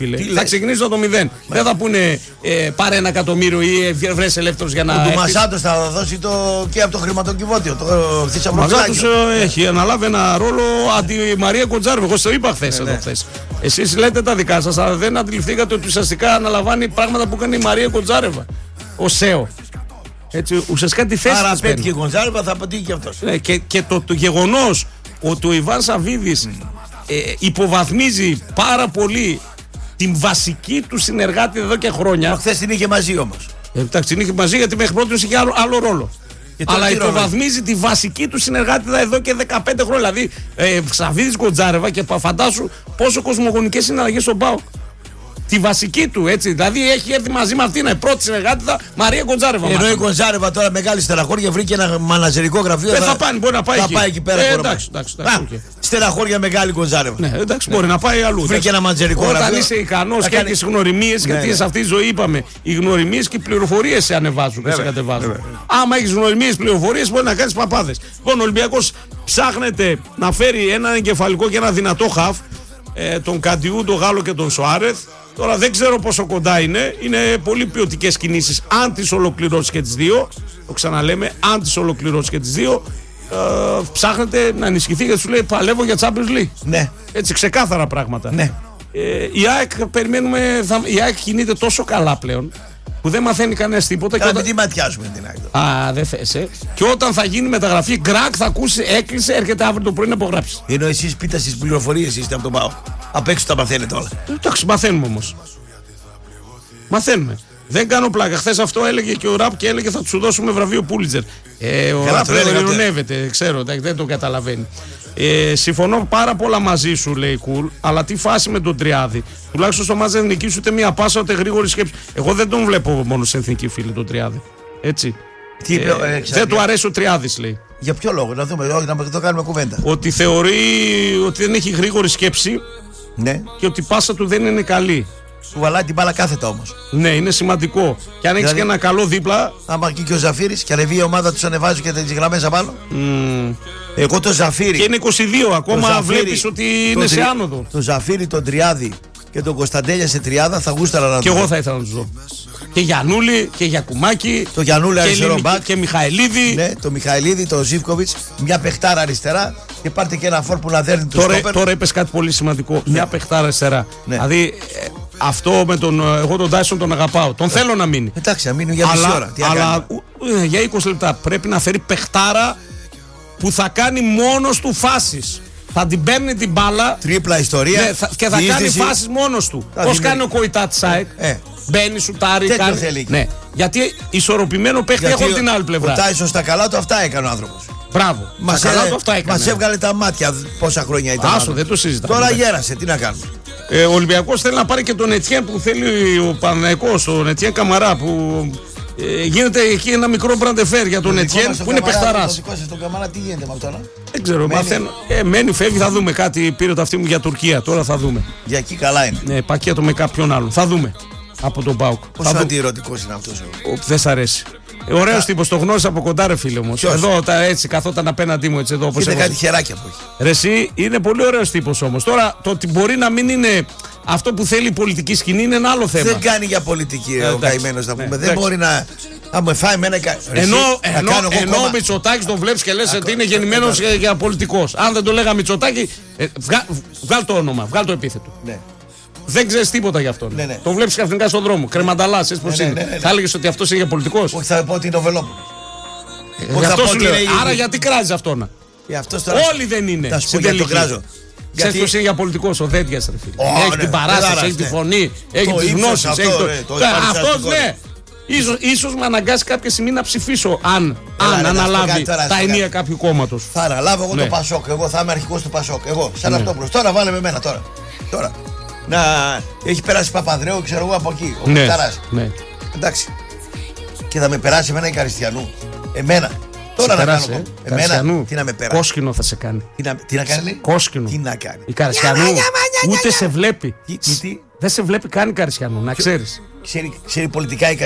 Θα ξεκινήσουν από το 0. Δεν θα πούνε πάρε 1 εκατομμύριο ή βρες ελεύθερος για να. Ο Μασάτος θα δώσει και από το χρηματοκιβώτιο. Το Μασάτος έχει αναλάβει ένα ρόλο αντι Μαρία Κοντζάρεβα. Εγώ το είπα χθες εδώ. Εσείς λέτε τα δικά σας, αλλά δεν αντιληφθήκατε ότι ουσιαστικά αναλαμβάνει πράγματα που κάνει η Μαρία Κοντζάρεβα. Ο ΣΕΟ. Έτσι, ουσιαστικά τη θέση. Άρα πέτυχε η Κοντζάρεβα, θα πετύχει και αυτός. Και το γεγονός ότι ο Ιβάν Σαββίδης υποβαθμίζει πάρα πολύ την βασική του συνεργάτη εδώ και χρόνια. Χθες την είχε μαζί όμως. Εντάξει, την είχε μαζί γιατί μέχρι πρώτη είχε άλλο ρόλο. Αλλά υποβαθμίζει τη βασική του συνεργάτη εδώ και 15 χρόνια. Δηλαδή, Σαββίδης Κοντζάρεβα και φαντάσου πόσο κοσμογονικές συναλλαγές στον ΠΑΟΚ. Τη βασική του, έτσι. Δηλαδή έχει έρθει μαζί με αυτήν η πρώτη συνεργάτηδα Μαρία Κοντζάρεβα. Ενώ η Κοντζάρεβα τώρα μεγάλη στεναχώρια βρήκε ένα μαναζερικό γραφείο. Δεν θα πάει, μπορεί να πάει εκεί. Θα πάει εκεί πέρα. Εντάξει. Στεναχώρια μεγάλη Κοντζάρεβα. Ναι, εντάξει, μπορεί να πάει αλλού. Βρήκε ένα μαναζερικό γραφείο. Όταν είσαι ικανός και έχεις γνωριμίες, γιατί σε αυτή τη ζωή είπαμε, οι γνωριμίες και οι πληροφορίες σε ανεβάζουν και σε κατεβάζουν. Άμα έχεις γνωριμίες, πληροφορίες, μπορεί να κάνεις παπάδες. Λοιπόν, ο Ολυμπιακός ψάχνεται να φέρει ένα εγκεφαλικό και ένα δυνατό χαφ. Τον Καντιού, τον Γάλλο και τον Σοάρεθ. Τώρα δεν ξέρω πόσο κοντά είναι. Είναι πολύ ποιοτικές κινήσεις αν τις ολοκληρώσει και τις δύο. Το ξαναλέμε, αν τις ολοκληρώσει και τις δύο. Ψάχνεται να ενισχυθεί γιατί σου λέει παλεύω για Champions League. Ναι. Έτσι ξεκάθαρα πράγματα. Ναι. Η ΑΕΚ περιμένουμε. Η ΑΕΚ κινείται τόσο καλά πλέον που δεν μαθαίνει κανένα τίποτα. Κάνε τι ματιάζουμε την ΑΕΚ. Δεν θες. Και όταν θα γίνει μεταγραφή, γκρακ θα ακούσει, έκλεισε, έρχεται αύριο το πρωί να υπογράψει. Ενώ εσείς πείτε στις πληροφορίες είστε από τον ΠΑΟ. Απ' έξω τα μαθαίνετε όλα. Εντάξει, μαθαίνουμε όμως. Μαθαίνουμε. Δεν κάνω πλάκα. Χθες αυτό έλεγε και ο Ραπ και έλεγε θα του δώσουμε βραβείο Πούλιτζερ. Ο Ραπ δεν ειρωνεύεται, ξέρω, δεν το καταλαβαίνει. Συμφωνώ πάρα πολλά μαζί σου, λέει Κουλ, αλλά τι φάση με τον Τριάδη. Τουλάχιστον στο μάτς δεν νικήσει ούτε μία πάσα ούτε γρήγορη σκέψη. Εγώ δεν τον βλέπω μόνο σε εθνική φίλη τον Τριάδη. Έτσι. Δεν του αρέσει ο Τριάδης, λέει. Για ποιο λόγο, να δούμε, να το κάνουμε κουβέντα. Ότι θεωρεί ότι δεν έχει γρήγορη σκέψη, ναι, και ότι η πάσα του δεν είναι καλή. Του βαλάει την μπάλα κάθετα όμως. Ναι, είναι σημαντικό. Και αν έχεις και ένα καλό δίπλα. Άμα και ο Ζαφύρης και ανεβεί η ομάδα του, ανεβάζει και τις γραμμές απάνω. Εγώ το Ζαφύρη. Και είναι 22, ακόμα βλέπεις ότι είναι σε άνοδο. Το Ζαφύρη, τον Τριάδη και τον Κωνσταντέλια σε τριάδα θα γούσταρα να δω. Και εγώ θα ήθελα να τους δω. Και Γιαννούλη και Γιακουμάκη. Το Γιαννούλη αριστερό μπακ. Και Μιχαηλίδη. Ναι, το Μιχαηλίδη, το Ζίβκοβιτς. Μια παιχτάρα αριστερά. Και πάρτε και ένα φόρ που να δέρνει το στόπερ. Τώρα είπες κάτι πολύ σημαντικό. Ναι. Μια παιχτάρα αριστερά. Ναι. Δηλαδή αυτό με τον. Εγώ τον Τάισον τον αγαπάω. Τον θέλω να μείνει. Εντάξει, να μείνει για μισή ώρα. Αλλά για 20 λεπτά πρέπει να φέρει παιχτάρα που θα κάνει μόνος του φάσεις. Θα την παίρνει την μπάλα. Τρίπλα ιστορία. Ναι, και θα κάνει φάσεις μόνος του. Πώς κάνει ο Κοϊτά της ΑΕΚ. Μπαίνει, σουτάρει, κάνει. Ναι. Γιατί ισορροπημένο παίχτη έχω την άλλη πλευρά. Ο Τάισον στα καλά του αυτά έκανε ο άνθρωπος. Μπράβο. Μας έβγαλε τα μάτια πόσα χρόνια ήταν. Άσο, δεν το συζητάμε. Τώρα γέρασε, τι να κάνουμε. Ο Ολυμπιακός θέλει να πάρει και τον Ετιέν που θέλει ο Παναθηναϊκός, τον Ετιέν Καμαρά που. Γίνεται εκεί ένα μικρό μπραντεφέρ για τον Ετιέν που είναι παιχταράς. Το δικό σας τον Καμαρά τι γίνεται με αυτό, δεν ξέρω, μαθαίνω. Μένει, φεύγει, θα δούμε κάτι. Πήρε το αυτί μου για Τουρκία, τώρα θα δούμε. Για εκεί καλά είναι. Ναι, πακέτο με κάποιον άλλον. Θα δούμε. Από τον ΠΑΟΚ. Πόσο αντιερωτικός είναι αυτός. Δεν σ' αρέσει. Ωραίος τύπος, το γνώρισα από κοντά, ρε φίλε μου. Εδώ έτσι καθόταν απέναντί μου, έτσι εδώ όπως. Είναι κάτι χεράκια που έχει. Ρε εσύ, είναι πολύ ωραίος τύπος όμως. Τώρα το ότι μπορεί να μην είναι αυτό που θέλει η πολιτική σκηνή είναι ένα άλλο θέμα. Δεν κάνει για πολιτική ο καημένος να πούμε. Δεν μπορεί να. Αν με φάει εμένα. Ενώ ο Μητσοτάκης τον βλέπεις και λες ότι είναι γεννημένος για πολιτικός. Αν δεν το λέγα Μητσοτάκη, βγάλ το όνομα, βγάλ το επίθετο. Δεν ξέρεις τίποτα γι' αυτόν. Ναι. Το βλέπεις καθημερινά στον δρόμο. Κρεμανταλάς, έτσι πως είναι. Ναι. Θα έλεγες ότι αυτός είναι για πολιτικός. Όχι, θα πω ότι είναι ο Βελόπουλος. Αυτό σου λέω. Άρα γιατί κράζεις αυτόν. Όλοι δεν είναι. Θα σου πω γιατί το κράζω. Ξέρεις πως είναι για πολιτικός ο Δέντιας, ρε φίλε. Έχει την παράσταση, έχει τη φωνή, έχει τις γνώσεις. Αυτός ναι. Ίσως με αναγκάσει κάποια στιγμή να ψηφίσω αν αναλάβει τα ενία κάποιου κόμματος. Θα αναλάβω εγώ το Πασόκ. Εγώ θα είμαι αρχηγός του Πασόκ. Εγώ, σαν αυτό προς. Τώρα βάλε με εμένα τώρα. Να έχει περάσει Παπανδρέου, ξέρω εγώ από εκεί. Ο Μηταράς. Ναι. Εντάξει. Και θα με περάσει εμένα η Καριστιανού. Εμένα. Τώρα να κάνω. Εμένα. Τι να με περάσει. Κόσκινο θα σε κάνει. Τι να κάνει. Κόσκινο. Τι να κάνει. Η Καριστιανού ούτε σε βλέπει. Δεν σε βλέπει καν η Καριστιανού, να ξέρεις. Ξέρει πολιτικά η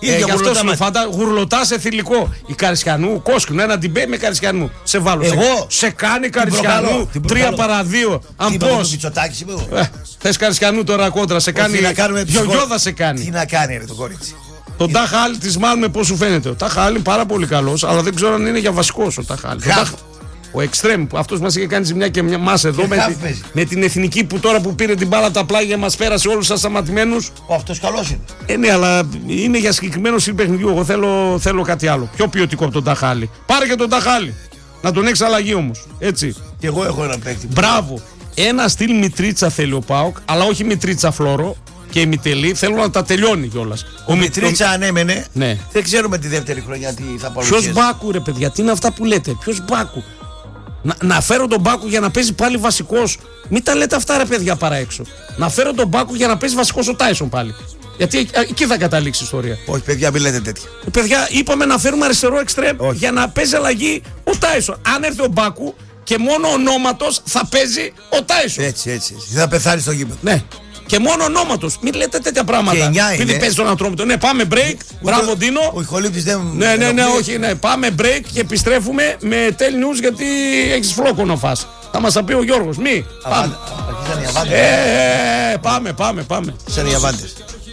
Ίδια γουρλωτά σε θηλυκό. Η Καρισιανού, Κόσκινο, ένα ντιμπέ με Καρισιανού. Σε βάλω. Εγώ σε κάνει Καρισιανού 3-2. Αν πώ. Θες Καρισιανού τώρα κόντρα, σε κάνει. Γιογιώδα σε κάνει. Τι να κάνει, ρε το κορίτσι. Τον Ταχάλη τη μάλλον πώς σου φαίνεται. Ο Ταχάλη πάρα πολύ καλός, αλλά δεν ξέρω αν είναι για βασικός ο Ταχάλη. Ο Εκστρέμ που αυτός μας είχε κάνει ζημιά και μας εδώ με την εθνική που τώρα που πήρε την μπάλα τα πλάγια μας πέρασε όλους σας σταματημένους. Αυτός καλός είναι. Ναι, αλλά είναι για συγκεκριμένο στυλ παιχνιδιού. Εγώ θέλω κάτι άλλο. Πιο ποιοτικό από τον Ταχάλη. Πάρε και τον Ταχάλη. Να τον έχεις αλλαγή όμως. Έτσι. Και εγώ έχω ένα παίκτη. Μπράβο. Ένα στυλ Μητρίτσα θέλει ο ΠΑΟΚ, αλλά όχι Μητρίτσα Φλόρο. Και η Μητελή θέλω να τα τελειώνει κιόλας. Ο Μητρίτσα ανέμενε. Ναι. Δεν ξέρουμε τη δεύτερη χρονιά τι θα παρουσιάσει. Ποιος Μπάκου, ρε παιδιά, τι είναι αυτά που λέτε. Ποιος Μπάκου. Να φέρω τον Μπάκου για να παίζει πάλι βασικός. Μην τα λέτε αυτά, ρε παιδιά, παρά έξω. Να φέρω τον Μπάκου για να παίζει βασικός ο Τάισον πάλι. Γιατί εκεί θα καταλήξει η ιστορία. Όχι, παιδιά, μην λέτε τέτοια. Παιδιά, είπαμε να φέρουμε αριστερό εξτρέμ για να παίζει αλλαγή ο Τάισον. Αν έρθει ο Μπάκου και μόνο ονόματος θα παίζει ο Τάισον. Έτσι. Θα πεθάνει στο γήπεδο. Ναι. Και μόνο ονόματος. Μην λέτε τέτοια πράγματα. Επειδή παίζει τον Ατρόμητο. Ναι, πάμε break. Μπράβο, Ντίνο. Ο Ιχολήπτης δεν. Ναι, όχι. Ναι. Πάμε break και επιστρέφουμε με tel news γιατί έχεις φλόκο να φας. Θα μας τα πει ο Γιώργος. Πάμε. Πάμε. Σαν οι Αβάντες.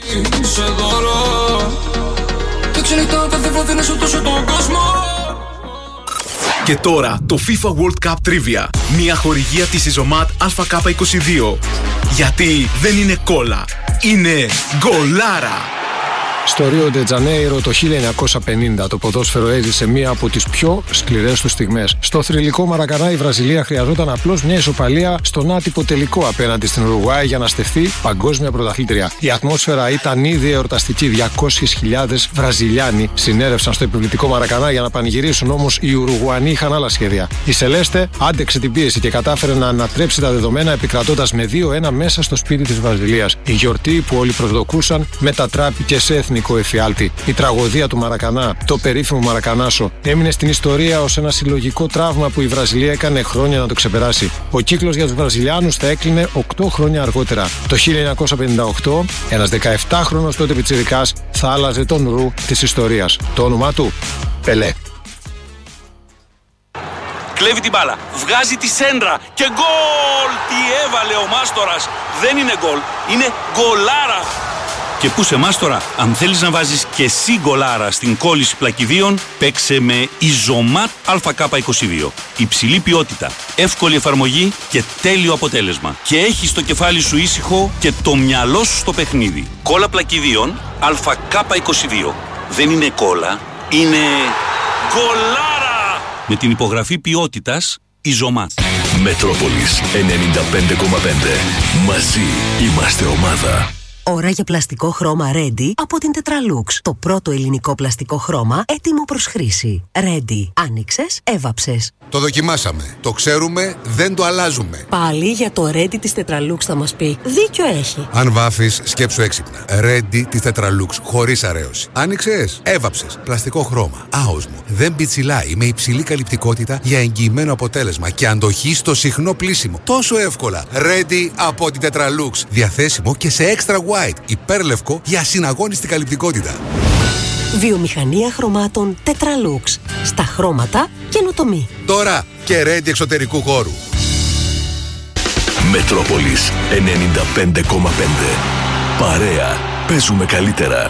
Και τώρα το FIFA World Cup Trivia. Μια χορηγία της Ιζωμάτ ΑΚ22. Γιατί δεν είναι κόλλα, είναι γκολάρα. Στο Ρίο ντε Τζανέιρο το 1950 το ποδόσφαιρο έζησε μία από τις πιο σκληρές του στιγμές. Στο θρυλικό Μαρακανά η Βραζιλία χρειαζόταν απλώς μια ισοπαλία στον άτυπο τελικό απέναντι στην Ουρουγουάη για να στεφθεί παγκόσμια πρωταθλήτρια. Η ατμόσφαιρα ήταν ήδη εορταστική. 200.000 Βραζιλιάνοι συνέρευσαν στο επιβλητικό Μαρακανά για να πανηγυρίσουν, όμως οι Ουρουγουανοί είχαν άλλα σχέδια. Η Σελέστε άντεξε την πίεση και κατάφερε να ανατρέψει τα δεδομένα επικρατώντας με 2-1 μέσα στο σπίτι της Βραζιλίας. Η γιορτή που όλοι προσδοκούσαν μετατράπηκε σε εθνικό εφιάλτη. Η τραγωδία του Μαρακανά, το περίφημο Μαρακανάσο, έμεινε στην ιστορία ως ένα συλλογικό τραύμα που η Βραζιλία έκανε χρόνια να το ξεπεράσει. Ο κύκλος για τους Βραζιλιάνους θα έκλεινε 8 χρόνια αργότερα. Το 1958, ένας 17χρονος τότε πιτσιρικάς θα άλλαζε τον ρου της ιστορίας. Το όνομά του, Πελέ. Κλέβει την μπάλα, βγάζει τη σέντρα και γκολ! Τι έβαλε ο Μάστορας! Δεν είναι γκολ, είναι γκολάρα! Και πού σε Μάστορα, αν θέλεις να βάζεις και εσύ γκολάρα στην κόλληση πλακιδίων, παίξε με Ιζωμάτ ΑΚ22. Υψηλή ποιότητα, εύκολη εφαρμογή και τέλειο αποτέλεσμα. Και έχεις το κεφάλι σου ήσυχο και το μυαλό σου στο παιχνίδι. Κόλλα πλακιδίων ΑΚ22. Δεν είναι κόλλα, είναι γκολάρα! Με την υπογραφή ποιότητας Ιζωμάτ. Μετρόπολης 95,5. Μαζί είμαστε ομάδα. Ώρα για πλαστικό χρώμα Ready από την Tetralux. Το πρώτο ελληνικό πλαστικό χρώμα έτοιμο προς χρήση. Ready. Άνοιξες, έβαψες. Το δοκιμάσαμε. Το ξέρουμε, δεν το αλλάζουμε. Πάλι για το Ready της Tetralux θα μας πει. Δίκιο έχει. Αν βάφεις, σκέψου έξυπνα. Ready της Tetralux, χωρίς αρέωση. Άνοιξες, έβαψες. Πλαστικό χρώμα. Άοσμο. Δεν πιτσιλάει. Με υψηλή καλυπτικότητα για εγγυημένο αποτέλεσμα και αντοχή στο συχνό πλύσιμο. Τόσο εύκολα. Ready από την Tetralux. Διαθέσιμο και σε extra white. Υπέρλευκο για ασυναγώνιστη καλυπτικότητα. Βιομηχανία χρωμάτων Tetralux. Στα χρώματα καινοτομή. Τώρα και Ready εξωτερικού χώρου. Μετρόπολης 95,5. Παρέα. Παίζουμε καλύτερα.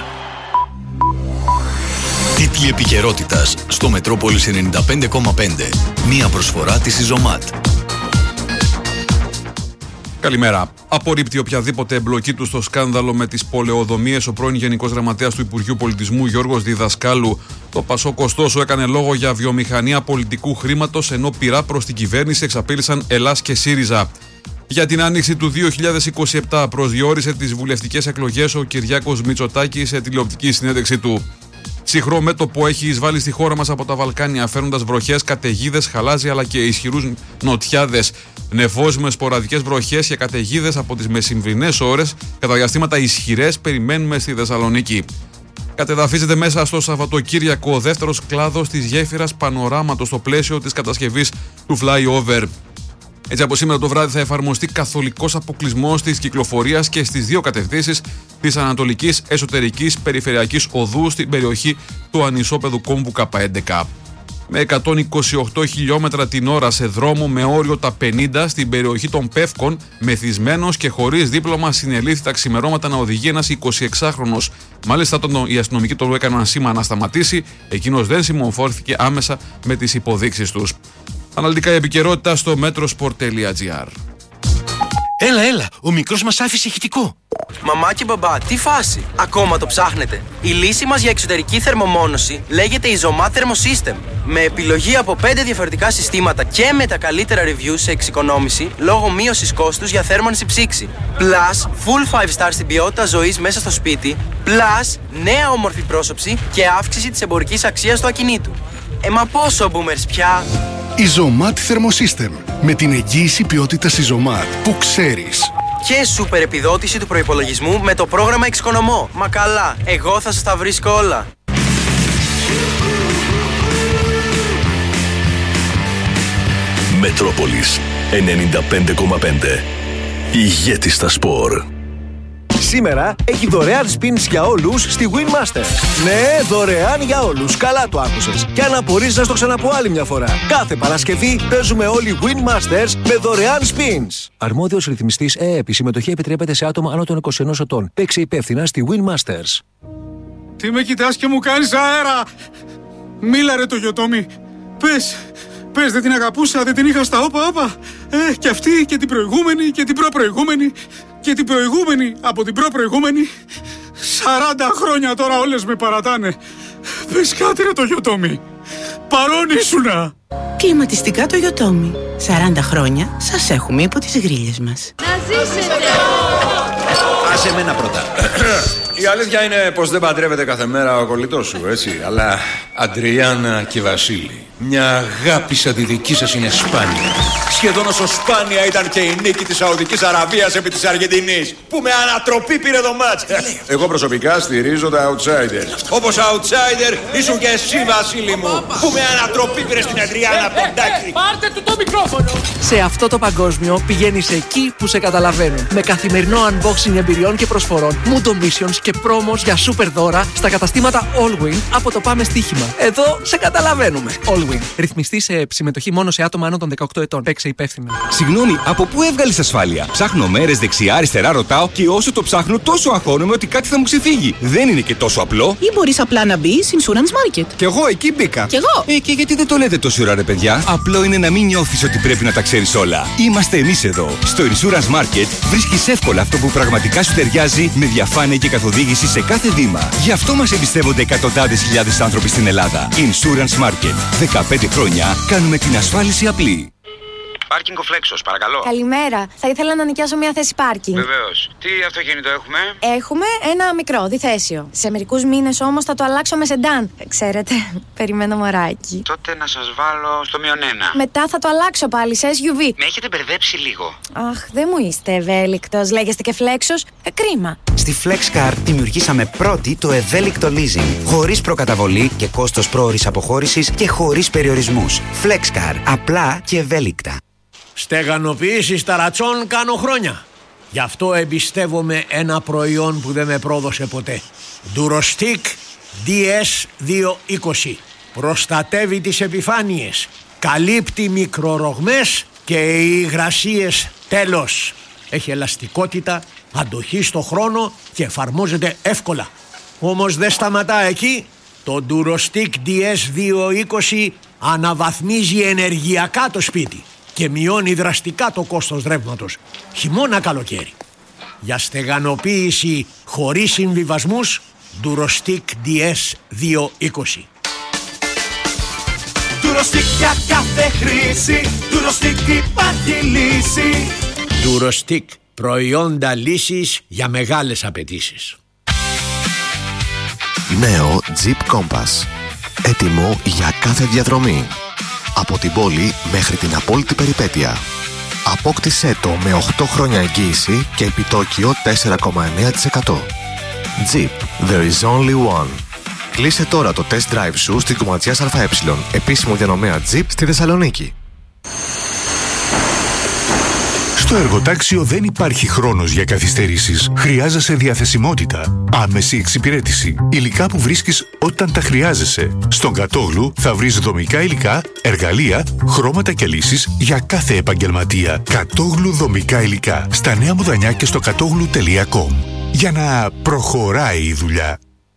Τίτλοι επικαιρότητας στο Μετρόπολης 95,5. Μία προσφορά της Ιζωμάτ. Καλημέρα. Απορρίπτει οποιαδήποτε εμπλοκή του στο σκάνδαλο με τις πολεοδομίες ο πρώην Γενικός Γραμματέας του Υπουργείου Πολιτισμού Γιώργος Διδασκάλου. Το Πασόκ ωστόσο έκανε λόγο για βιομηχανία πολιτικού χρήματος, ενώ πειρά προς την κυβέρνηση εξαπέλυσαν Ελλάς και ΣΥΡΙΖΑ. Για την άνοιξη του 2027 προσδιορίσε τις βουλευτικές εκλογές ο Κυριάκος Μητσοτάκης σε τηλεοπτική συνέντευξή του. Ψυχρό μέτωπο έχει εισβάλει στη χώρα μας από τα Βαλκάνια, φέρνοντας βροχές, καταιγίδες, χαλάζι αλλά και ισχυρούς νοτιάδες. Νεφός με σποραδικές βροχές και καταιγίδες από τις μεσημβρινές ώρες, κατά διαστήματα ισχυρές, περιμένουμε στη Θεσσαλονίκη. Κατεδαφίζεται μέσα στο Σαββατοκύριακο ο δεύτερος κλάδος της γέφυρας Πανοράματος στο πλαίσιο της κατασκευής του flyover. Έτσι, από σήμερα το βράδυ θα εφαρμοστεί καθολικός αποκλεισμός της κυκλοφορίας και στις δύο κατευθύνσεις της ανατολικής εσωτερικής περιφερειακής οδού στην περιοχή του ανισόπεδου κόμβου K11. Με 128 χιλιόμετρα την ώρα σε δρόμο με όριο τα 50 στην περιοχή των Πεύκων, μεθυσμένος και χωρίς δίπλωμα, συνελήφθη τα ξημερώματα να οδηγεί ένας 26χρονος. Μάλιστα, όταν οι αστυνομικοί του έκαναν σήμα να σταματήσει, εκείνος δεν συμμορφώθηκε άμεσα με τις υποδείξεις τους. Αναλυτικά η επικαιρότητα στο metrosport.gr. Έλα, ο μικρός μας άφησε ηχητικό. Μαμά και μπαμπά, τι φάση, ακόμα το ψάχνετε? Η λύση μας για εξωτερική θερμομόνωση λέγεται Isomat Thermosystem. Με επιλογή από 5 διαφορετικά συστήματα και με τα καλύτερα reviews σε εξοικονόμηση λόγω μείωσης κόστους για θέρμανση ψήξη. Plus, full 5 star στην ποιότητα ζωής μέσα στο σπίτι. Plus, νέα όμορφη πρόσωψη και αύξηση της εμπορικής αξίας του ακινήτου. Μα πόσο boomers πια? Isomat Thermosystem. Με την εγγύηση ποιότητας Isomat που ξέρεις. Και σούπερ επιδότηση του προϋπολογισμού με το πρόγραμμα Εξοικονομώ. Μα καλά, εγώ θα σας τα βρίσκω όλα. Μετρόπολης 95,5. Ηγέτης στα σπορ. Σήμερα έχει δωρεάν spins για όλους στη Winmaster. Ναι, δωρεάν για όλους. Καλά το άκουσες. Και αν απορείς να στο ξαναπώ άλλη μια φορά. Κάθε Παρασκευή παίζουμε όλοι Winmasters με δωρεάν spins. Αρμόδιος ρυθμιστής ΕΕΠ. Η συμμετοχή επιτρέπεται σε άτομα άνω των 21 ετών. Παίξε υπεύθυνα στη Winmasters. Τι με κοιτάς και μου κάνεις αέρα? Μίλα ρε το Γιωτόμι. Πες, δεν την αγαπούσα, δεν την είχα στα όπα. Και αυτή και την προηγούμενη και την προπροηγούμενη και την προηγούμενη από την προπροηγούμενη. 40 χρόνια τώρα όλες με παρατάνε. Πες κάτι ρε το Γιωτόμι. Παρόν ήσουνα. Κλιματιστικά το Γιωτόμι. 40 χρόνια σας έχουμε υπό τις γρίλες μας. Να ζήσετε! Άσε εμένα πρώτα. Η αλήθεια είναι πως δεν παντρεύεται κάθε μέρα ο κολλητός σου, έτσι. Αλλά Αντριάννα και Βασίλη, μια αγάπη σαν τη δική σας είναι σπάνια. Σχεδόν όσο σπάνια ήταν και η νίκη της Σαουδικής Αραβίας επί της Αργεντινής, που με ανατροπή πήρε το μάτς. Εγώ προσωπικά στηρίζω τα outsiders. Όπως outsider ήσουν και εσύ, Βασίλη μου, που με ανατροπή πήρε στην Αντριάννα Ποντάκη. Πάρτε του το μικρόφωνο! Σε αυτό το παγκόσμιο πηγαίνεις εκεί που σε καταλαβαίνουν. Με καθημερινό unboxing εμπειριών και προσφορών, Mundo Missions και πρόμος για super δώρα στα καταστήματα Allwin από το Πάμε Στοίχημα. Εδώ σε καταλαβαίνουμε. Allwin. Ρυθμιστή σε συμμετοχή μόνο σε άτομα άνω των 18 ετών. Παίξε υπεύθυνα. Συγγνώμη, από πού έβγαλες ασφάλεια? Ψάχνω μέρες δεξιά-αριστερά, ρωτάω και όσο το ψάχνω τόσο αγχώνομαι ότι κάτι θα μου ξεφύγει. Δεν είναι και τόσο απλό. Ή μπορείς απλά να μπεις Insurance Market. Κι εγώ εκεί μπήκα. Κι εγώ. Και γιατί δεν το λέτε τόση ώρα, ρε παιδιά? Απλό είναι να μην νιώθεις ότι πρέπει να τα ξέρεις όλα. Είμαστε εμείς εδώ. Στο Insurance Market βρίσκεις εύκολα αυτό που πραγματικά σου ταιριάζει με διαφάνεια και καθοδήγηση σε κάθε βήμα. Γι' αυτό μας εμπιστεύονται εκατοντάδες χιλιάδες άνθρωποι στην Ελλάδα. Insurance Market. 15 χρόνια κάνουμε την ασφάλιση απλή. Πάρκινγκ ο Φλέξος, παρακαλώ. Καλημέρα. Θα ήθελα να νοικιάσω μια θέση πάρκινγκ. Βεβαίως. Τι αυτοκίνητο έχουμε? Έχουμε ένα μικρό, διθέσιο. Σε μερικούς μήνες όμως θα το αλλάξω με σεντάν. Ξέρετε, περιμένω μωράκι. Τότε να σας βάλω στο -1. Μετά θα το αλλάξω πάλι σε SUV. Με έχετε μπερδέψει λίγο. Αχ, δεν μου είστε ευέλικτος. Λέγεστε και Φλέξος. Κρίμα. Στη FlexCar δημιουργήσαμε πρώτη το ευέλικτο leasing. Χωρίς προκαταβολή και κόστος πρόωρης αποχώρησης και χωρίς περιορισμούς. FlexCar. Απλά και ευέλικτα. Στεγανοποίηση ταρατσών κάνω χρόνια. Γι' αυτό εμπιστεύομαι ένα προϊόν που δεν με πρόδωσε ποτέ. Durostic DS220. Προστατεύει τις επιφάνειες, καλύπτει μικρορογμές και υγρασίες τέλος. Έχει ελαστικότητα, αντοχή στο χρόνο και εφαρμόζεται εύκολα. Όμως δεν σταματά εκεί. Το Durostic DS220 αναβαθμίζει ενεργειακά το σπίτι και μειώνει δραστικά το κόστος ρεύματος, χειμώνα καλοκαίρι. Για στεγανοποίηση χωρίς συμβιβασμούς, Durostic DS220. Durostic για κάθε χρήση, Durostic υπάρχει λύση. Durostic, προϊόντα λύσης για μεγάλες απαιτήσεις. Νέο Jeep Compass. Έτοιμο για κάθε διαδρομή. Από την πόλη μέχρι την απόλυτη περιπέτεια. Απόκτησέ το με 8 χρόνια εγγύηση και επιτόκιο 4,9%. Jeep, there is only one. Κλείσε τώρα το test drive σου στην Κομματζιάς ΑΕ, επίσημο διανομέα Jeep στη Θεσσαλονίκη. Στο εργοτάξιο δεν υπάρχει χρόνος για καθυστερήσεις. Χρειάζεσαι διαθεσιμότητα, άμεση εξυπηρέτηση, υλικά που βρίσκεις όταν τα χρειάζεσαι. Στον Κατόγλου θα βρεις δομικά υλικά, εργαλεία, χρώματα και λύσεις για κάθε επαγγελματία. Κατόγλου δομικά υλικά. Στα Νέα Μουδανιά και στο κατόγλου.com. Για να προχωράει η δουλειά.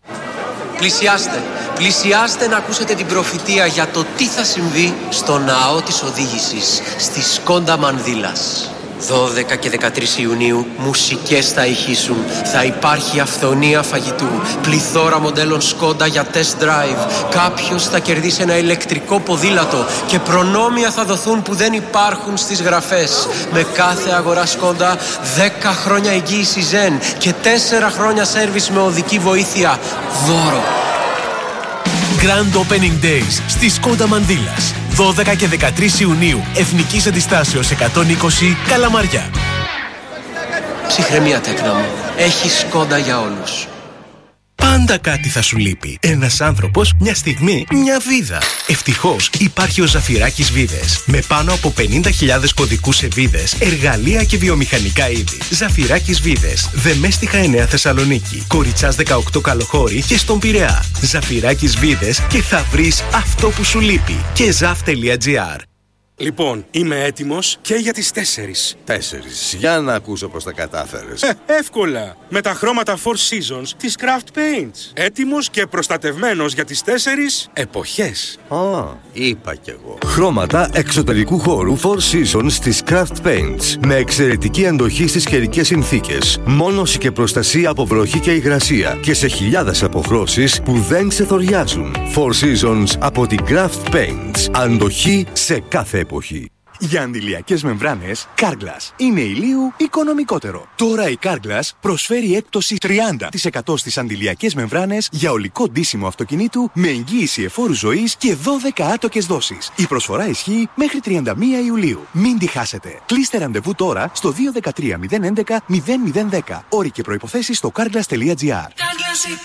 Πλησιάστε να ακούσετε την προφητεία για το τι θα συμβεί στο ναό της οδήγησης στη Σκόντα Μανδύλας. 12 και 13 Ιουνίου μουσικές θα ηχήσουν. Θα υπάρχει αυθονία φαγητού, πληθώρα μοντέλων Σκόντα για test drive. Κάποιος θα κερδίσει ένα ηλεκτρικό ποδήλατο και προνόμια θα δοθούν που δεν υπάρχουν στις γραφές. Με κάθε αγορά Σκόντα 10 χρόνια εγγύηση Zen και 4 χρόνια σέρβις με οδική βοήθεια δώρο. Grand Opening Days στη Σκόντα Μανδύλας. 12 και 13 Ιουνίου. Εθνικής Αντιστάσεως 120 Καλαμαριά. Ψυχραιμία, τέκνα μου. Έχει Σκόντα για όλους. Πάντα κάτι θα σου λείπει. Ένας άνθρωπος, μια στιγμή, μια βίδα. Ευτυχώς υπάρχει ο Ζαφυράκης Βίδες. Με πάνω από 50.000 κωδικούς σε βίδες, εργαλεία και βιομηχανικά είδη. Ζαφυράκης Βίδες. Δεμέστιχα 9 Θεσσαλονίκη. Κοριτσάς 18 Καλοχώρη και στον Πειραιά. Ζαφυράκης Βίδες και θα βρεις αυτό που σου λείπει. Και zaf.gr. Λοιπόν, είμαι έτοιμος και για τις 4. 4. Για να ακούσω πώς τα κατάφερες. Εύκολα. Με τα χρώματα Four Seasons της Craft Paints. Έτοιμος και προστατευμένος για τις 4 εποχές. Είπα κι εγώ. Χρώματα εξωτερικού χώρου Four Seasons της Craft Paints. Με εξαιρετική αντοχή στις καιρικές συνθήκες. Μόνωση και προστασία από βροχή και υγρασία. Και σε χιλιάδες αποχρώσεις που δεν ξεθοριάζουν. Four Seasons από την Craft Paints. Αντοχή σε κάθε εποχή. Για αντιλιακές μεμβράνες, Carglass είναι ηλίου οικονομικότερο. Τώρα η Carglass προσφέρει έκπτωση 30% στις αντιλιακές μεμβράνες για ολικό ντύσιμο αυτοκινήτου με εγγύηση εφόρου ζωής και 12 άτοκες δόσεις. Η προσφορά ισχύει μέχρι 31 Ιουλίου. Μην τη χάσετε. Κλείστε ραντεβού τώρα στο 213 011 0010. Όροι και προϋποθέσεις στο carglass.gr.